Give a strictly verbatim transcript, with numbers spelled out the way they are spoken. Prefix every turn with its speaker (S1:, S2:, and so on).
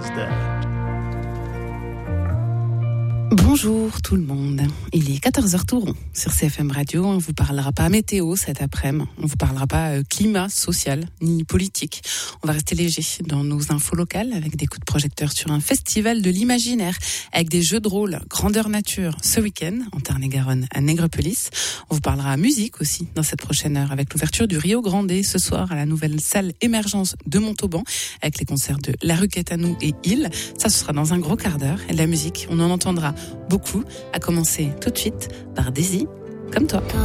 S1: that.
S2: Bonjour tout le monde, il est quatorze heures tout rond sur C F M Radio. On ne vous parlera pas météo cet après-midi, on ne vous parlera pas euh, climat, social, ni politique. On va rester léger dans nos infos locales avec des coups de projecteur sur un festival de l'imaginaire avec des jeux de rôle grandeur nature ce week-end en Tarn-et-Garonne à Nègrepelisse. On vous parlera musique aussi dans cette prochaine heure avec l'ouverture du Rio Grande ce soir à la nouvelle salle Émergence de Montauban avec les concerts de La Rue Quétanou et Hill. Ça, ce sera dans un gros quart d'heure. Et de la musique, on en entendra beaucoup, à commencer tout de suite par Daisy, comme toi.